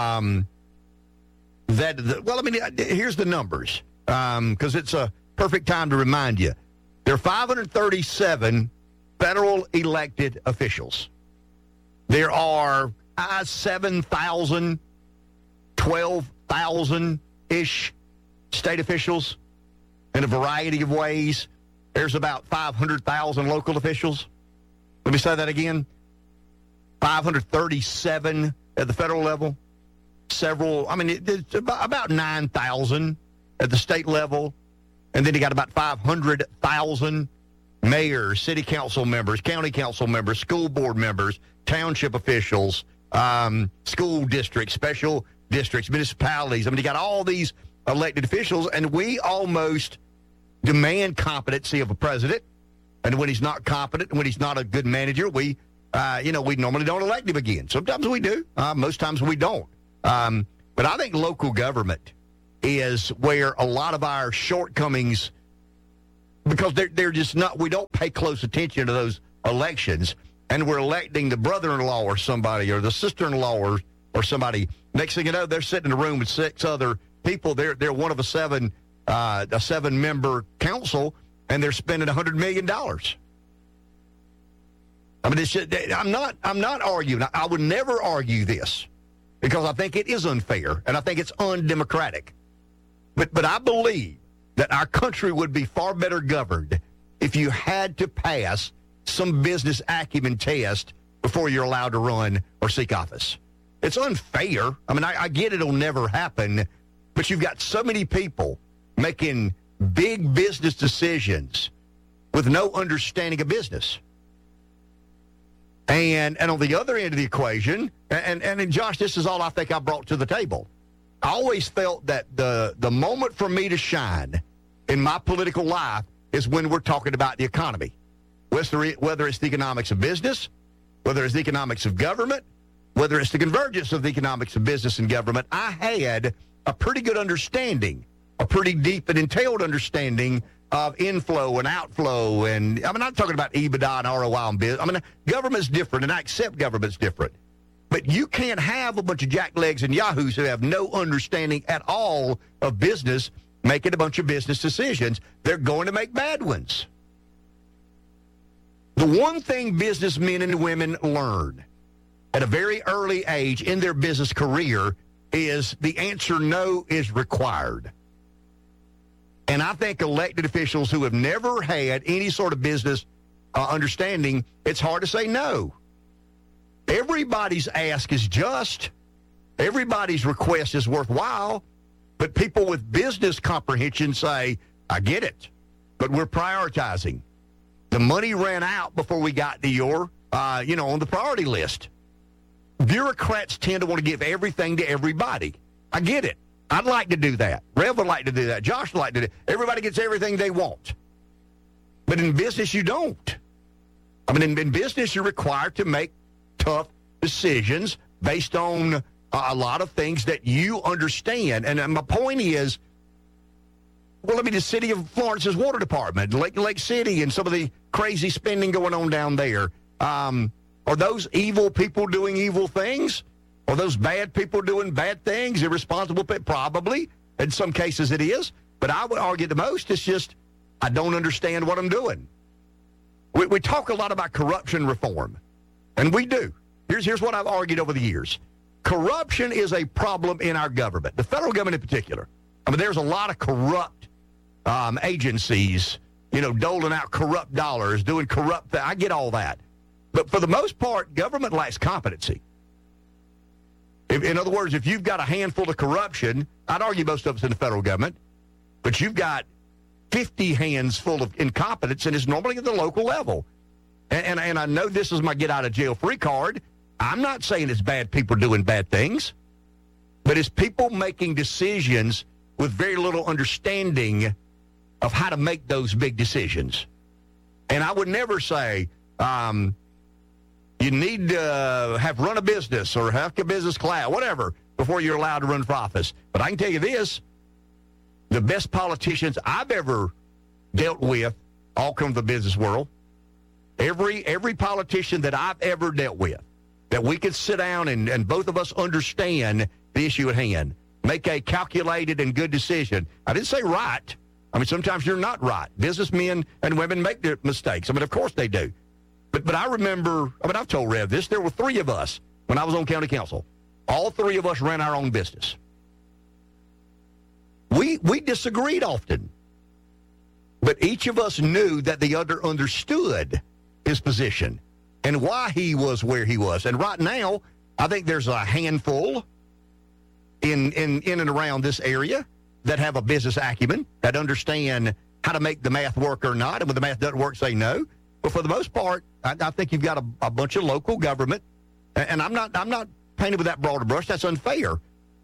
here's the numbers, because it's a perfect time to remind you. There are 537 federal elected officials. There are 7,000, 12,000-ish state officials in a variety of ways. There's about 500,000 local officials. Let me say that again. 537 at the federal level. It's about 9,000 at the state level. And then you got about 500,000 mayors, city council members, county council members, school board members, township officials, school districts, special districts, municipalities. You got all these elected officials, and we almost demand competency of a president. And when he's not competent, when he's not a good manager, we normally don't elect him again. Sometimes we do. Most times we don't. But I think local government is where a lot of our shortcomings, because they're just not, we don't pay close attention to those elections, and we're electing the brother-in-law or somebody or the sister-in-law or somebody. Next thing you know, they're sitting in a room with 6 other people. They're one of a 7-member council, and they're spending $100 million. I mean, I'm not arguing. I would never argue this because I think it is unfair and I think it's undemocratic. But I believe that our country would be far better governed if you had to pass some business acumen test before you're allowed to run or seek office. It's unfair. I mean, I get it'll never happen, but you've got so many people making big business decisions with no understanding of business. And on the other end of the equation, and Josh, this is all I think I brought to the table. I always felt that the moment for me to shine in my political life is when we're talking about the economy, whether it's the economics of business, whether it's the economics of government, whether it's the convergence of the economics of business and government. I had a pretty good understanding, a pretty deep and entailed understanding of inflow and outflow. And I'm not talking about EBITDA and ROI on business. I mean, government's different, and I accept government's different. But you can't have a bunch of jacklegs and yahoos who have no understanding at all of business making a bunch of business decisions. They're going to make bad ones. The one thing businessmen and women learn at a very early age in their business career is the answer no is required. And I think elected officials who have never had any sort of business understanding, it's hard to say no. Everybody's ask is just. Everybody's request is worthwhile. But people with business comprehension say, I get it, but we're prioritizing. The money ran out before we got to your, on the priority list. Bureaucrats tend to want to give everything to everybody. I get it. I'd like to do that. Rev would like to do that. Josh would like to do it. Everybody gets everything they want. But in business, you don't. I mean, in business, you're required to make tough decisions based on a lot of things that you understand. And my point is, well, the city of Florence's water department, Lake City, and some of the crazy spending going on down there. Are those evil people doing evil things? Are those bad people doing bad things? Irresponsible people? Probably. In some cases it is. But I would argue the most, it's just I don't understand what I'm doing. We talk a lot about corruption reform, and we do. Here's what I've argued over the years. Corruption is a problem in our government, the federal government in particular. I mean, there's a lot of corrupt agencies, doling out corrupt dollars, doing corrupt things. I get all that. But for the most part, government lacks competency. In other words, if you've got a handful of corruption, I'd argue most of it's in the federal government, but you've got 50 hands full of incompetence, and it's normally at the local level. And I know this is my get-out-of-jail-free card. I'm not saying it's bad people doing bad things, but it's people making decisions with very little understanding of how to make those big decisions. And I would never say, you need to have run a business or have a business class, whatever, before you're allowed to run for office. But I can tell you this, the best politicians I've ever dealt with all come from the business world. Every politician that I've ever dealt with, that we could sit down and both of us understand the issue at hand, make a calculated and good decision. I didn't say right. I mean, sometimes you're not right. Businessmen and women make their mistakes. I mean, of course they do. But I remember, I've told Rev this, there were 3 of us when I was on county council. All 3 of us ran our own business. We disagreed often. But each of us knew that the other understood his position and why he was where he was. And right now, I think there's a handful in and around this area that have a business acumen, that understand how to make the math work or not. And when the math doesn't work, say no. But for the most part, I think you've got a bunch of local government, and I'm not painted with that broader brush. That's unfair.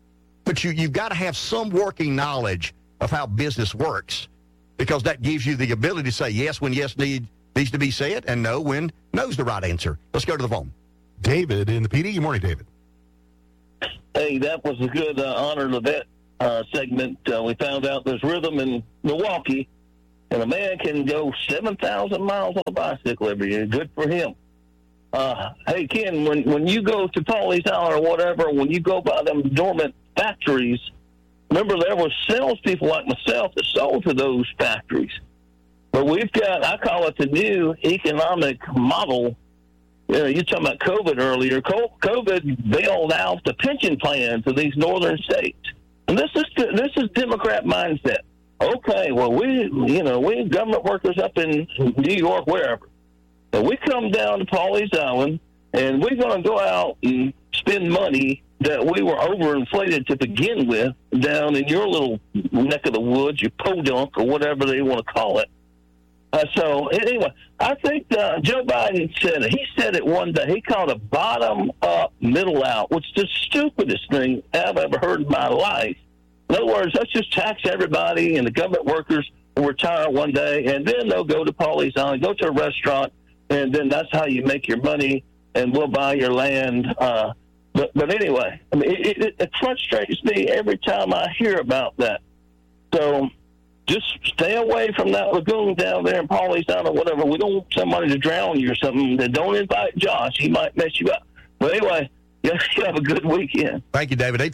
But you've got to have some working knowledge of how business works, because that gives you the ability to say yes when yes needs to be said, and no when no's the right answer. Let's go to the phone. David in the PD. Good morning, David. Hey, that was a good Honor the Vet segment. We found out there's rhythm in Milwaukee, and a man can go 7,000 miles on a bicycle every year. Good for him. Hey, Ken, when you go to Pawleys Island or whatever, when you go by them dormant factories, remember there were salespeople like myself that sold to those factories. But we've got, I call it the new economic model. You're talking about COVID earlier. COVID bailed out the pension plans of these northern states. And this is Democrat mindset. Okay, well, we government workers up in New York, wherever. So we come down to Pawleys Island, and we're going to go out and spend money that we were overinflated to begin with down in your little neck of the woods, your podunk, or whatever they want to call it. So, anyway, I think Joe Biden said it. He said it one day. He called it bottom-up, middle-out, which is the stupidest thing I've ever heard in my life. In other words, let's just tax everybody, and the government workers will retire one day, and then they'll go to Pawleys Island, go to a restaurant, and then that's how you make your money, and we'll buy your land. But anyway, I mean, it frustrates me every time I hear about that. So just stay away from that lagoon down there in Pawleys Island or whatever. We don't want somebody to drown you or something. Don't invite Josh. He might mess you up. But anyway, you have a good weekend. Thank you, David.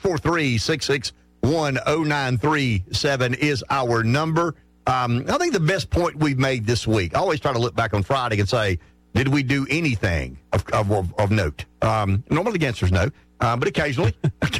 843-661-0937 is our number. I think the best point we've made this week, I always try to look back on Friday and say, did we do anything of note? Normally the answer is no, but occasionally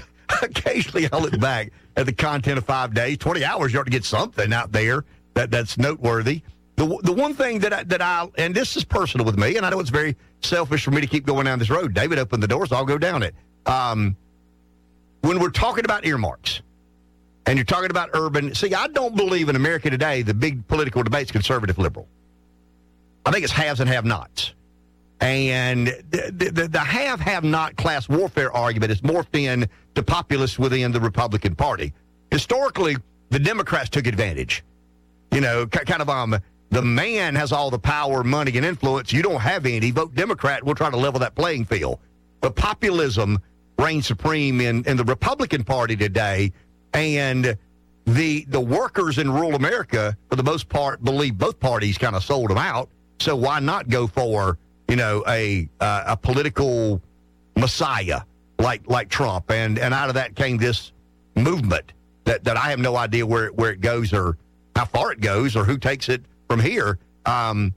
I look back at the content of 5 days, 20 hours, you ought to get something out there that's noteworthy. The one thing that I, and this is personal with me, and I know it's very selfish for me to keep going down this road. David opened the door, so I'll go down it. When we're talking about earmarks, and you're talking about urban, see, I don't believe in America today the big political debate's conservative liberal. I think it's haves and have-nots. And the have-not class warfare argument is morphed in to populists within the Republican Party. Historically, the Democrats took advantage. You know, kind of the man has all the power, money, and influence. You don't have any. Vote Democrat. We'll try to level that playing field. But populism reigns supreme in the Republican Party today. And the workers in rural America, for the most part, believe both parties kind of sold them out. So why not go for, a political messiah like Trump? And out of that came this movement that I have no idea where it goes or how far it goes or who takes it from here. But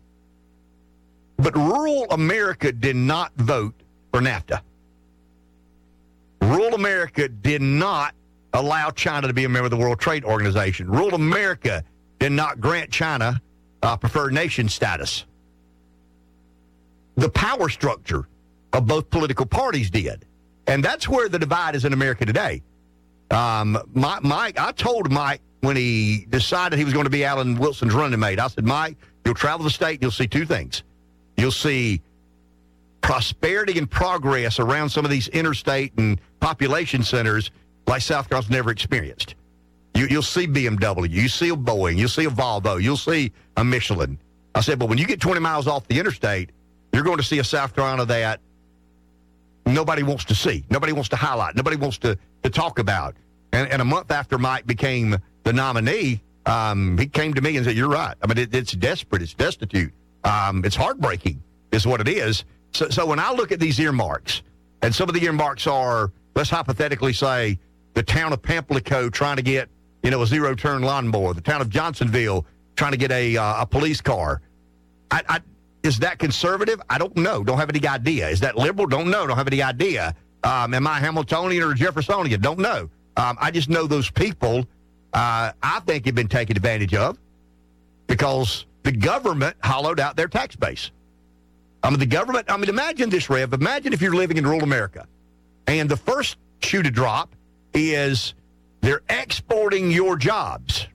rural America did not vote for NAFTA. Rural America did not allow China to be a member of the World Trade Organization. Rural America did not grant China preferred nation status. The power structure of both political parties did. And that's where the divide is in America today. Mike, I told Mike when he decided he was going to be Alan Wilson's running mate, I said, Mike, you'll travel the state and you'll see two things. You'll see prosperity and progress around some of these interstate and population centers like South Carolina's never experienced. You'll see BMW, you see a Boeing, you'll see a Volvo, you'll see a Michelin. I said, but when you get 20 miles off the interstate, you're going to see a South Carolina that nobody wants to see, nobody wants to highlight, nobody wants to talk about. And a month after Mike became the nominee, he came to me and said, you're right. I mean, it's desperate, it's destitute. It's heartbreaking is what it is. So when I look at these earmarks, and some of the earmarks are, let's hypothetically say, the town of Pamplico trying to get, a zero-turn lawnmower, the town of Johnsonville trying to get a police car. Is that conservative? I don't know. Don't have any idea. Is that liberal? Don't know. Don't have any idea. Am I Hamiltonian or Jeffersonian? Don't know. I just know those people, I think, have been taken advantage of because the government hollowed out their tax base. Imagine this, Rev. Imagine if you're living in rural America and the first shoe to drop is they're exporting your jobs.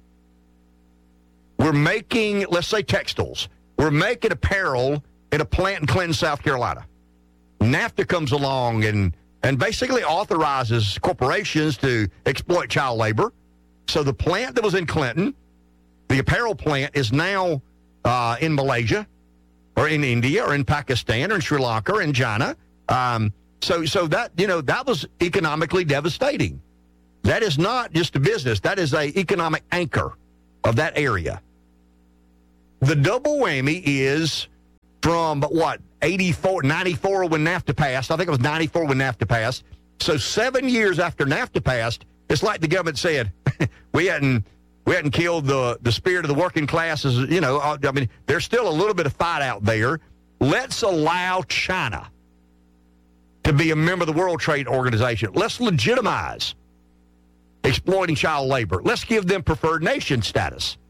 We're making, let's say, textiles. We're making apparel in a plant in Clinton, South Carolina. NAFTA comes along and and basically authorizes corporations to exploit child labor. So the plant that was in Clinton, the apparel plant, is now in Malaysia or in India or in Pakistan or in Sri Lanka or in China. So that, that was economically devastating. That is not just a business. That is a economic anchor of that area. The double whammy is from, 94 when NAFTA passed. I think it was 94 when NAFTA passed. So 7 years after NAFTA passed, it's like the government said, we hadn't killed the spirit of the working classes. There's still a little bit of fight out there. Let's allow China to be a member of the World Trade Organization. Let's legitimize exploiting child labor. Let's give them preferred nation status.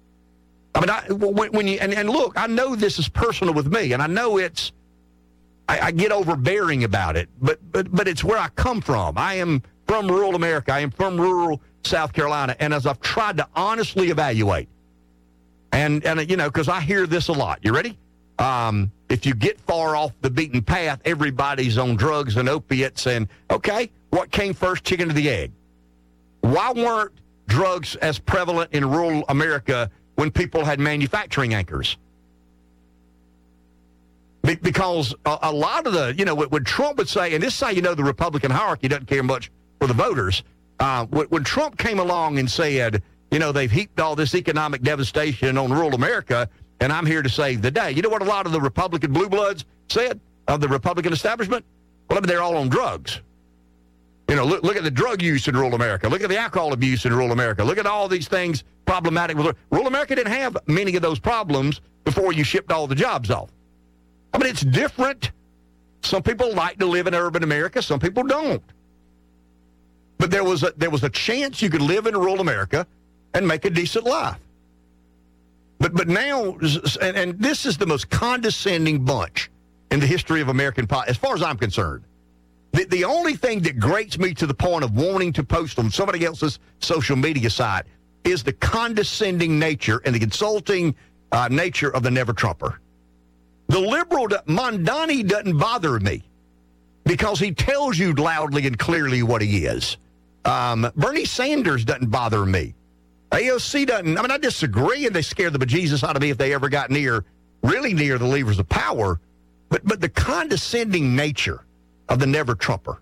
Look, I know this is personal with me, and I know I get overbearing about it, but it's where I come from. I am from rural America. I am from rural South Carolina, and as I've tried to honestly evaluate, and because I hear this a lot. You ready? If you get far off the beaten path, everybody's on drugs and opiates, and okay, what came first, chicken or the egg? Why weren't drugs as prevalent in rural America when people had manufacturing anchors? Because a lot of the, when Trump would say, and this is how the Republican hierarchy doesn't care much for the voters, when Trump came along and said, they've heaped all this economic devastation on rural America, and I'm here to save the day. You know what a lot of the Republican blue bloods said of the Republican establishment? Well, they're all on drugs. Look at the drug use in rural America. Look at the alcohol abuse in rural America. Look at all these things problematic. Rural America didn't have many of those problems before you shipped all the jobs off. It's different. Some people like to live in urban America. Some people don't. But there was a chance you could live in rural America and make a decent life. But now, and this is the most condescending bunch in the history of American politics, as far as I'm concerned. The only thing that grates me to the point of wanting to post on somebody else's social media site is the condescending nature and the insulting nature of the never-Trumper. The liberal, Mondani, doesn't bother me because he tells you loudly and clearly what he is. Bernie Sanders doesn't bother me. AOC doesn't. I disagree, and they scare the bejesus out of me if they ever got really near the levers of power. But the condescending nature of the never-Trumper.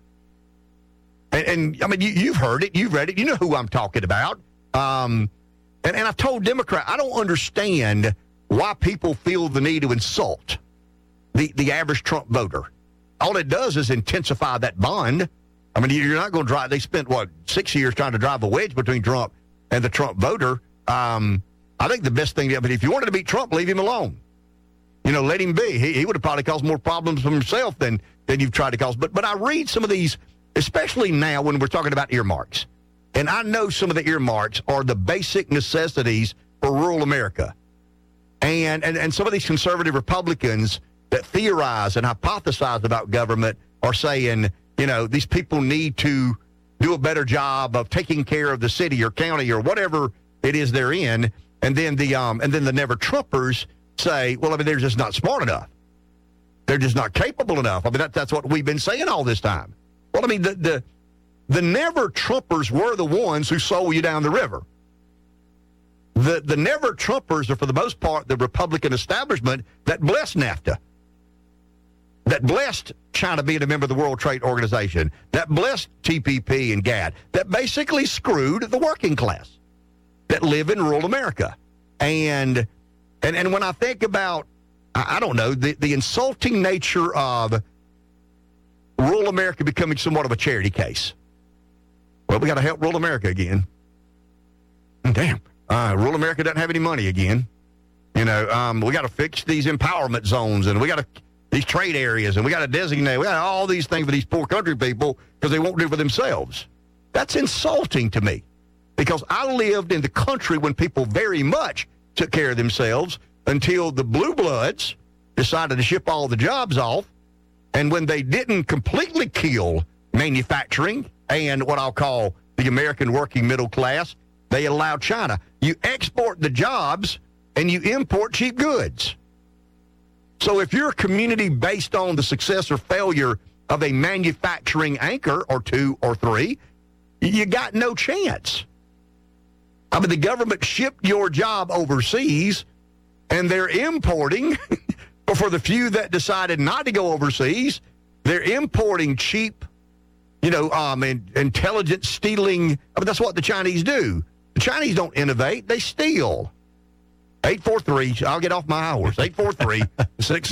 And you've heard it, you've read it, you know who I'm talking about. And I've told Democrats, I don't understand why people feel the need to insult the average Trump voter. All it does is intensify that bond. You're not going to drive, they spent, 6 years trying to drive a wedge between Trump and the Trump voter. I think the best thing, if you wanted to beat Trump, leave him alone. Let him be. He would have probably caused more problems for himself than you've tried to cause. But I read some of these, especially now when we're talking about earmarks. And I know some of the earmarks are the basic necessities for rural America. And some of these conservative Republicans that theorize and hypothesize about government are saying, these people need to do a better job of taking care of the city or county or whatever it is they're in. And then the never-Trumpers say, well, they're just not smart enough. They're just not capable enough. That's what we've been saying all this time. Well, the never-Trumpers were the ones who sold you down the river. The never-Trumpers are, for the most part, the Republican establishment that blessed NAFTA, that blessed China being a member of the World Trade Organization, that blessed TPP and GATT, that basically screwed the working class that live in rural America. And when I think about, I don't know, the insulting nature of rural America becoming somewhat of a charity case. Well, we got to help rural America again. Damn. Rural America doesn't have any money again. We got to fix these empowerment zones, and we got to these trade areas, and we got to designate. We got all these things for these poor country people because they won't do for themselves. That's insulting to me because I lived in the country when people very much took care of themselves until the blue bloods decided to ship all the jobs off, and when they didn't completely kill manufacturing and what I'll call the American working middle class, they allowed China. You export the jobs and you import cheap goods. So if you're a community based on the success or failure of a manufacturing anchor or two or three, you got no chance. I mean, the government shipped your job overseas, and they're importing, for the few that decided not to go overseas, they're importing cheap, intelligence stealing. I mean, that's what the Chinese do. The Chinese don't innovate, they steal. 843, I'll get off my horse. 843-6